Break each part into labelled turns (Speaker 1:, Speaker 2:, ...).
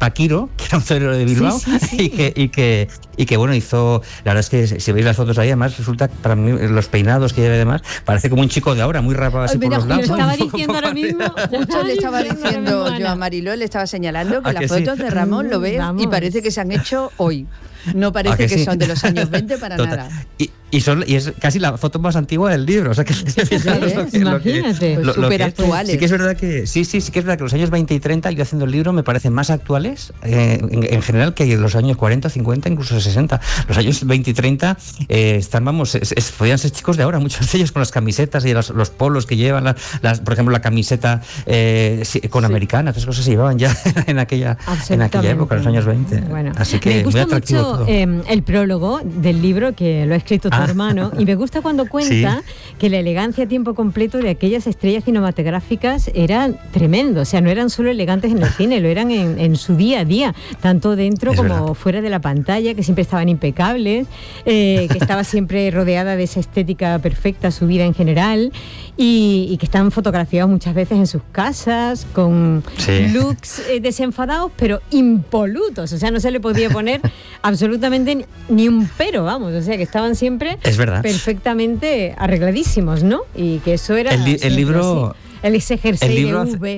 Speaker 1: Paquiro, que era un torero de Bilbao,
Speaker 2: sí.
Speaker 1: y que bueno, hizo, la verdad es que si veis las fotos ahí, además resulta, para mí, los peinados que lleva y demás, parece como un chico de ahora, muy rapado así por los lados.
Speaker 2: Lo estaba diciendo ahora mismo.
Speaker 3: Justo le estaba diciendo yo a Mariló, le estaba señalando que las fotos de Ramón lo ves y parece que se han hecho hoy. No parece que son de los años 20 para nada.
Speaker 1: Y es casi la foto más antigua del libro, o sea que
Speaker 2: imagínate,
Speaker 3: súper actuales.
Speaker 1: Sí que es verdad que sí que es verdad que los años 20 y 30 yo haciendo el libro me parecen más actuales en general que los años 40, 50, incluso 60. Los años 20 y 30 podían ser chicos de ahora, muchos de ellos con las camisetas y los polos que llevan, por ejemplo la camiseta con americana, esas cosas se llevaban ya en aquella época, en los años 20.
Speaker 2: Bueno,
Speaker 1: así que
Speaker 2: me gusta
Speaker 1: muy atractivo
Speaker 2: mucho el prólogo del libro que lo ha escrito tu hermano, y me gusta cuando cuenta que la elegancia a tiempo completo de aquellas estrellas cinematográficas era tremendo, o sea, no eran solo elegantes en el cine, lo eran en su día a día, tanto dentro como fuera de la pantalla, que siempre estaban impecables, que estaba siempre rodeada de esa estética perfecta, su vida en general, y que están fotografiados muchas veces en sus casas, con looks desenfadados, pero impolutos, o sea, no se le podía poner absolutamente ni un pero, vamos, o sea, que estaban siempre perfectamente arregladísimos, ¿no? Y que eso era
Speaker 1: el libro,
Speaker 2: ese jersey de V.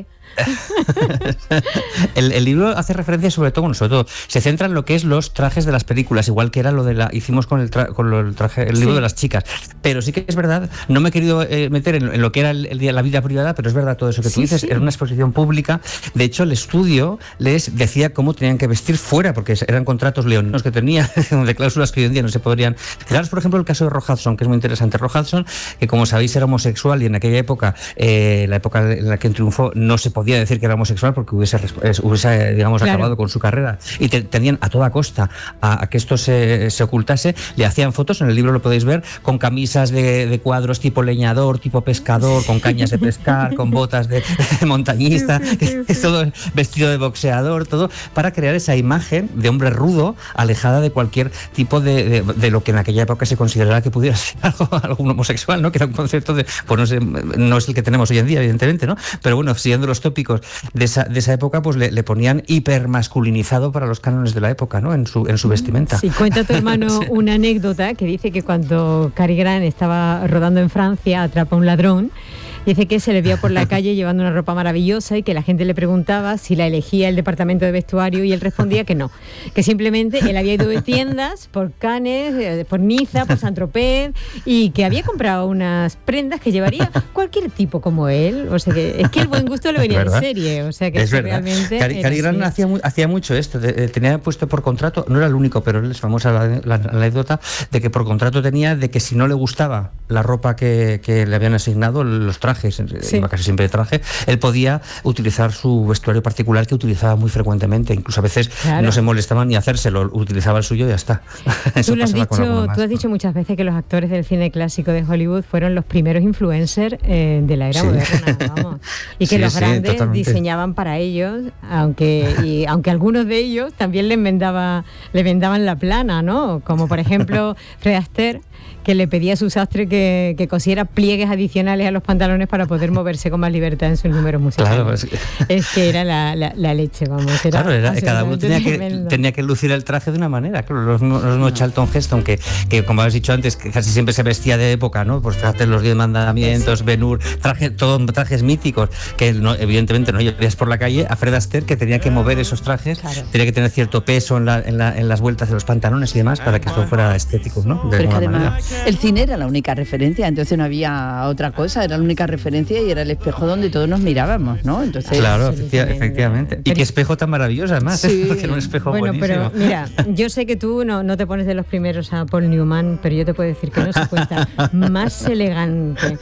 Speaker 1: El libro hace referencia sobre todo, se centra en lo que es los trajes de las películas, igual que era lo de hicimos con el libro de las chicas, pero sí que es verdad, no me he querido meter en lo que era la vida privada, pero es verdad todo eso que tú dices, era una exposición pública. De hecho, el estudio les decía cómo tenían que vestir fuera, porque eran contratos leoninos que tenía, de cláusulas que hoy en día no se podrían. Fijaros, por ejemplo, el caso de Rock Hudson, que es muy interesante. Rock Hudson, que como sabéis era homosexual, y en aquella época, la época en la que triunfó, no se podía decir que era homosexual porque hubiese digamos, acabado con su carrera, y tenían a toda costa a que esto se ocultase. Le hacían fotos, en el libro lo podéis ver, con camisas de cuadros tipo leñador, tipo pescador, con cañas de pescar, con botas de montañista, todo vestido de boxeador, todo para crear esa imagen de hombre rudo, alejada de cualquier tipo de lo que en aquella época se consideraba que pudiera ser algo homosexual, ¿no? Que era un concepto pues no sé, no es el que tenemos hoy en día, evidentemente, ¿no? Pero bueno, siguiendo los tópicos de esa época, pues le ponían hipermasculinizado para los cánones de la época, ¿no? En su vestimenta.
Speaker 2: Sí, cuenta tu hermano una anécdota que dice que cuando Cary Grant estaba rodando en Francia, atrapa a un ladrón. Dice que se le vio por la calle llevando una ropa maravillosa y que la gente le preguntaba si la elegía el departamento de vestuario, y él respondía que no, que simplemente él había ido de tiendas por Cannes, por Niza, por Saint-Tropez, y que había comprado unas prendas que llevaría cualquier tipo como él. O sea, que es que el buen gusto le venía de serie. O sea, que
Speaker 1: es realmente Cary Grant hacía mucho esto, tenía puesto por contrato, no era el único, pero es famosa la anécdota de que por contrato tenía de que si no le gustaba la ropa que le habían asignado, los trajes, iba casi siempre de traje, él podía utilizar su vestuario particular, que utilizaba muy frecuentemente, incluso a veces no se molestaba ni hacérselo, utilizaba el suyo y ya está.
Speaker 2: Tú has dicho muchas veces que los actores del cine clásico de Hollywood fueron los primeros influencers de la era moderna, vamos, y que los grandes diseñaban para ellos, aunque algunos de ellos también le vendaban la plana, ¿no? Como por ejemplo Fred Astaire, que le pedía a su sastre que cosiera pliegues adicionales a los pantalones para poder moverse con más libertad en sus números musicales.
Speaker 1: Claro,
Speaker 2: es que era la leche, vamos.
Speaker 1: Cada uno tenía que lucir el traje de una manera. Claro, los mismos Charlton Heston, que como has dicho antes, que casi siempre se vestía de época, ¿no? Pues trajes los 10 mandamientos, Ben-Hur, trajes míticos, que evidentemente no llevarías por la calle. A Fred Astaire, que tenía que mover esos trajes, tenía que tener cierto peso en las vueltas de los pantalones y demás, para que eso fuera estético, ¿no? De
Speaker 3: alguna
Speaker 1: manera.
Speaker 3: El cine era la única referencia, entonces no había otra cosa, era la única referencia y era el espejo donde todos nos mirábamos, ¿no? Entonces,
Speaker 1: claro, efectivamente. Y qué espejo tan maravilloso, además, porque era un espejo buenísimo.
Speaker 2: Pero mira, yo sé que tú no te pones de los primeros a Paul Newman, pero yo te puedo decir que no se cuenta más elegante,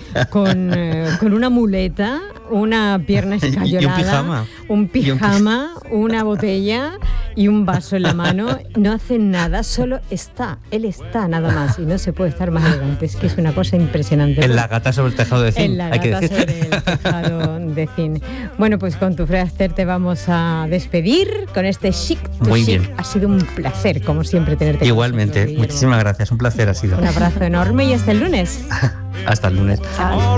Speaker 2: con una muleta, una pierna escayolada, un pijama, una botella y un vaso en la mano. No hace nada, solo él está nada más, y no se puede estar más elegante. Es que es una cosa impresionante.
Speaker 1: En La gata sobre el tejado de zinc.
Speaker 2: En La gata sobre el tejado de zinc. Bueno, pues con tu Fred Astaire te vamos a despedir con este Chic to
Speaker 1: Muy
Speaker 2: Chic.
Speaker 1: bien.
Speaker 2: Ha sido un placer, como siempre, tenerte.
Speaker 1: Igualmente, muchísimas gracias, un placer ha sido.
Speaker 2: Un abrazo enorme y hasta el lunes.
Speaker 1: Hasta el lunes.
Speaker 2: Chao.